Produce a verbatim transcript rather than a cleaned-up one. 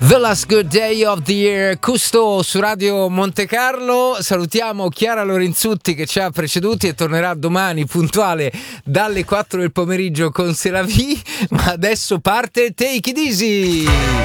The Last Good Day of the Year, Custo su Radio Monte Carlo. Salutiamo Chiara Lorenzutti che ci ha preceduti e tornerà domani puntuale dalle quattro del pomeriggio con C'est la vie, ma adesso parte Take It Easy.